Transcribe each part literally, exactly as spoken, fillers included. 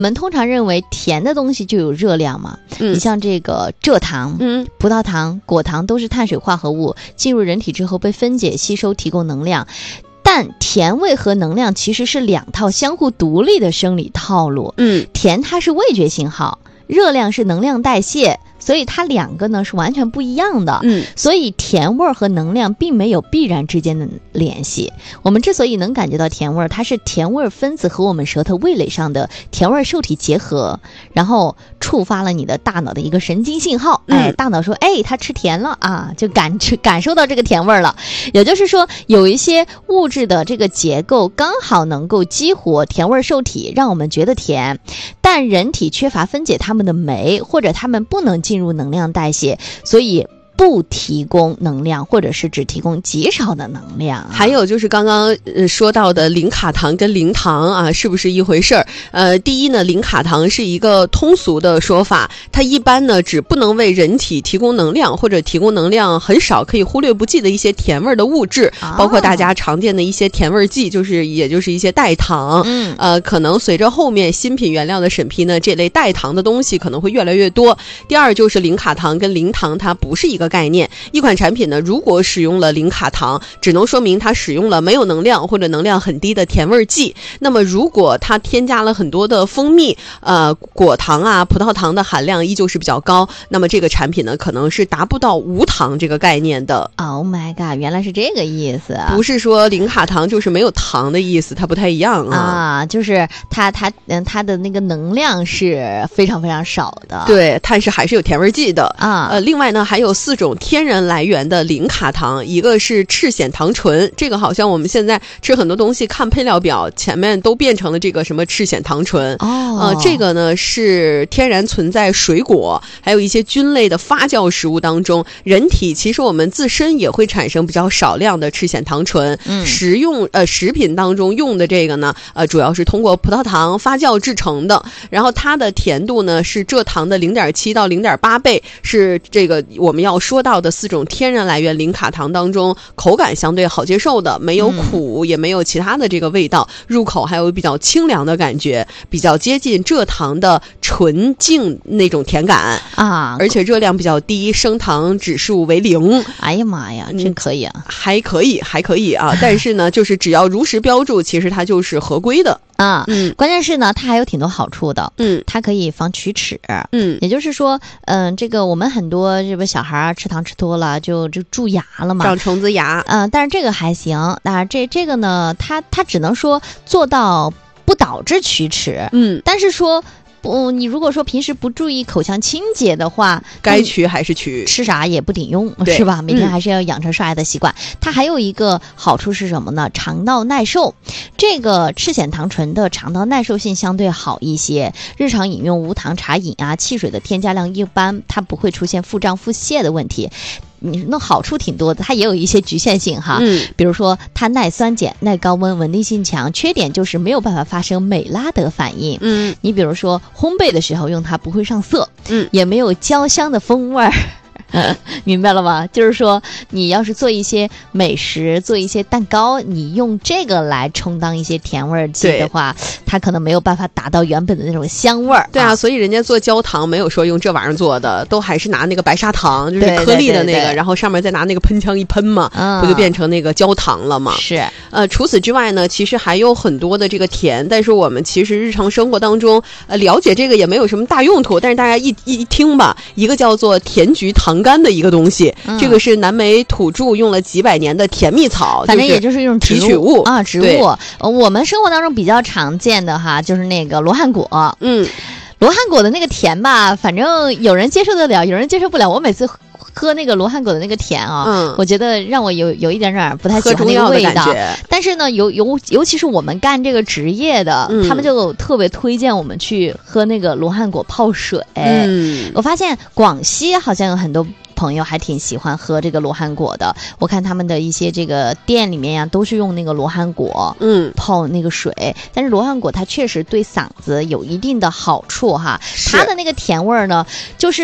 我们通常认为甜的东西就有热量嘛，嗯，你像这个蔗糖、嗯，葡萄糖、果糖都是碳水化合物，进入人体之后被分解吸收，提供能量。但甜味和能量其实是两套相互独立的生理套路。嗯，甜它是味觉信号，热量是能量代谢。所以它两个呢是完全不一样的，嗯，所以甜味和能量并没有必然之间的联系。我们之所以能感觉到甜味，它是甜味分子和我们舌头味蕾上的甜味受体结合，然后触发了你的大脑的一个神经信号，嗯、哎，大脑说，哎，它吃甜了啊，就感感受到这个甜味了。也就是说，有一些物质的这个结构刚好能够激活甜味受体，让我们觉得甜，但人体缺乏分解它们的酶，或者它们不能进入能量代谢，所以不提供能量，或者是只提供极少的能量、啊。 还有就是刚刚呃说到的零卡糖跟零糖啊，是不是一回事儿？呃，第一呢，零卡糖是一个通俗的说法，它一般呢只不能为人体提供能量，或者提供能量很少可以忽略不计的一些甜味的物质，啊、包括大家常见的一些甜味剂，就是也就是一些代糖。嗯，呃，可能随着后面新品原料的审批呢，这类代糖的东西可能会越来越多。第二就是零卡糖跟零糖，它不是一个概念。一款产品呢，如果使用了零卡糖，只能说明它使用了没有能量或者能量很低的甜味剂。那么如果它添加了很多的蜂蜜、呃果糖啊、葡萄糖的含量依旧是比较高，那么这个产品呢，可能是达不到无糖这个概念的。 Oh my god， 原来是这个意思啊！ 不是说零卡糖就是没有糖的意思，它不太一样啊。 啊，就是它它嗯它的那个能量是非常非常少的。 对，但是还是有甜味剂的啊。 呃，另外呢，还有四种天然来源的零卡糖，一个是赤藓糖醇，这个好像我们现在吃很多东西看配料表前面都变成了这个什么赤藓糖醇。哦，呃，这个呢是天然存在水果还有一些菌类的发酵食物当中，人体其实我们自身也会产生比较少量的赤藓糖醇。嗯，食用呃食品当中用的这个呢，呃主要是通过葡萄糖发酵制成的，然后它的甜度呢是蔗糖的 零点七到零点八倍，是这个我们要说到的四种天然来源零卡糖当中口感相对好接受的，没有苦、嗯、也没有其他的这个味道，入口还有比较清凉的感觉，比较接近蔗糖的纯净那种甜感啊，而且热量比较低，升糖指数为零。 哎呀妈呀，真可以啊、嗯、 还可以还可以啊，但是呢就是只要如实标注，其实它就是合规的啊。嗯，关键是呢它还有挺多好处的。 嗯， 它可以防龋齿。 嗯， 也就是说嗯、呃，这个我们很多这个小孩啊吃糖吃多了就就蛀牙了嘛， 长虫子牙。 嗯、呃，但是这个还行，那这这个呢它它只能说做到不导致龋齿。嗯，但是说不，你如果说平时不注意口腔清洁的话， 该龋还是龋， 吃啥也不顶用，是吧？每天还是要养成刷牙的习惯、嗯、它还有一个好处是什么呢？肠道耐受。这个赤藓糖醇的肠道耐受性相对好一些，日常饮用无糖茶饮啊，汽水的添加量一般，它不会出现腹胀腹泻的问题。你那好处挺多的，它也有一些局限性哈。嗯，比如说它耐酸碱、耐高温、稳定性强，缺点就是没有办法发生美拉德反应。嗯，你比如说烘焙的时候用它不会上色，嗯，也没有焦香的风味儿。明白了吗？就是说你要是做一些美食，做一些蛋糕，你用这个来充当一些甜味剂的话，它可能没有办法达到原本的那种香味儿。 对啊，所以人家做焦糖没有说用这玩意儿做的，都还是拿那个白砂糖，就是颗粒的那个，对对对对，然后上面再拿那个喷枪一喷嘛，嗯，不就变成那个焦糖了吗？ 是。 呃，除此之外呢，其实还有很多的这个甜，但是我们其实日常生活当中呃了解这个也没有什么大用途，但是大家一一听吧，一个叫做甜菊糖苷的一个东西、嗯、这个是南美土著用了几百年的甜蜜草， 反正也就是一种提取物啊，植物、呃、我们生活当中比较常见的哈，就是那个罗汉果。嗯，罗汉果的那个甜吧，反正有人接受得了，有人接受不了。我每次喝那个罗汉果的那个甜啊、嗯，我觉得让我有有一点点不太喜欢那个味道。但是呢，尤尤尤其是我们干这个职业的、嗯，他们就特别推荐我们去喝那个罗汉果泡水。嗯，我发现广西好像有很多朋友还挺喜欢喝这个罗汉果的，我看他们的一些这个店里面呀、啊，都是用那个罗汉果，嗯，泡那个水。但是罗汉果它确实对嗓子有一定的好处哈，它的那个甜味儿呢，就是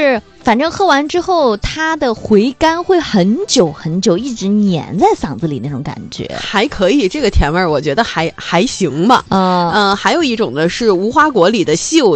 反正喝完之后，它的回甘会很久很久，一直粘在嗓子里那种感觉， 还可以。这个甜味儿，我觉得还还行吧。 嗯、 呃，还有一种呢是无花果里的溴。